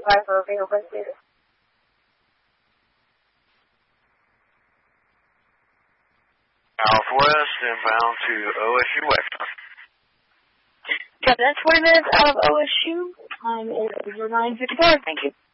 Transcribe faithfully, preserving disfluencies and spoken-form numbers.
five for fingerprint data. Southwest inbound to O S U West. Got that twenty minutes out of O S U. Time is nine fifty-five. Thank you.